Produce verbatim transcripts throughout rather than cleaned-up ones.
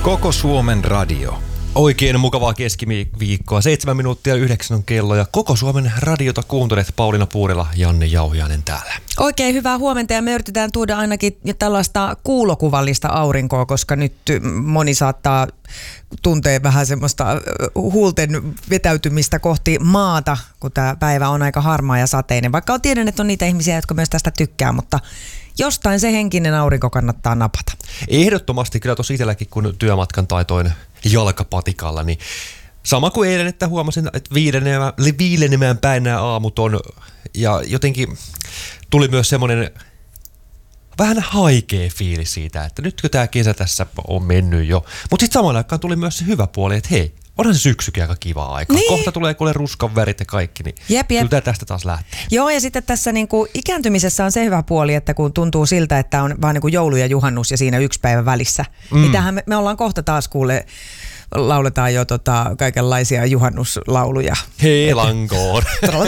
Koko Suomen radio. Oikein mukavaa keskiviikkoa. Seitsemän minuuttia yhdeksän on kello ja Koko Suomen radiota kuuntelet. Pauliina Puurila, Janne Jauhiainen täällä. Oikein hyvää huomenta ja me yritetään tuoda ainakin tällaista kuulokuvallista aurinkoa, koska nyt moni saattaa tuntea vähän semmoista huulten vetäytymistä kohti maata, kun tämä päivä on aika harmaa ja sateinen. Vaikka tiedän, että on niitä ihmisiä, jotka myös tästä tykkää, mutta jostain se henkinen aurinko kannattaa napata. Ehdottomasti kyllä tosi itselläkin, kun työmatkan taitoin jalkapatikalla, niin sama kuin eilen, että huomasin, että viilenemään, viilenemään päin nämä aamut on, ja jotenkin tuli myös semmoinen vähän haikea fiilis siitä, että nytkö tämä kesä tässä on mennyt jo, mutta sitten samaan aikaan tuli myös se hyvä puoli, että hei, onhan se syksykin aika kivaa aikaa. Niin. Kohta tulee kuule ruskan värit ja kaikki, niin jep, jep. kyllä tästä taas lähtee. Joo, ja sitten tässä niinku ikääntymisessä on se hyvä puoli, että kun tuntuu siltä, että on vaan niinku joulu ja juhannus ja siinä yksi päivä välissä, mm. niin tähän me, me ollaan kohta taas kuule, lauletaan jo tota, kaikenlaisia juhannuslauluja. Helankoon.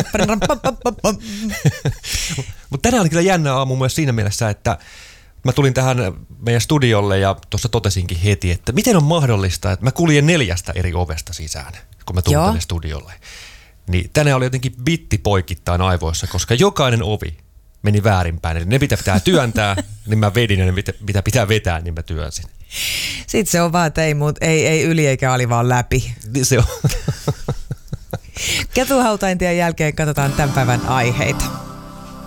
Mutta tänään oli kyllä jännä aamu myös siinä mielessä, että mä tulin tähän meidän studiolle ja tuossa totesinkin heti, että miten on mahdollista, että mä kuljen neljästä eri ovesta sisään, kun mä tulin tänne studiolle. Niin tänään oli jotenkin bitti poikittain aivoissa, koska jokainen ovi meni väärinpäin. Eli ne pitää, pitää työntää, niin mä vedin, ja ne mitä pitää vetää, niin mä työnsin. Sitten se on vaan, että ei, muut, ei, ei yli eikä ali, vaan läpi. Niin se on. Ketuhautaintien jälkeen katsotaan tämän päivän aiheita.